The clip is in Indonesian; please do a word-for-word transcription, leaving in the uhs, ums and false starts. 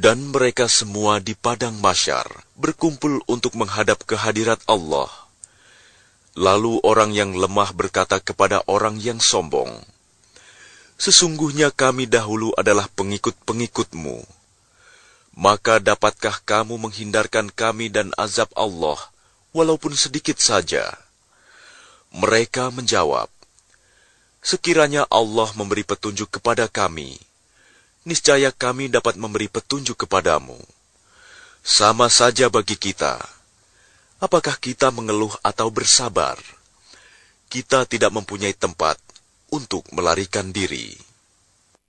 Dan mereka semua di padang mahsyar berkumpul untuk menghadap kehadirat Allah. Lalu orang yang lemah berkata kepada orang yang sombong, "Sesungguhnya kami dahulu adalah pengikut-pengikutmu. Maka dapatkah kamu menghindarkan kami dan azab Allah, walaupun sedikit saja?" Mereka menjawab, "Sekiranya Allah memberi petunjuk kepada kami, niscaya kami dapat memberi petunjuk kepadamu. Sama saja bagi kita. Apakah kita mengeluh atau bersabar? Kita tidak mempunyai tempat untuk melarikan diri."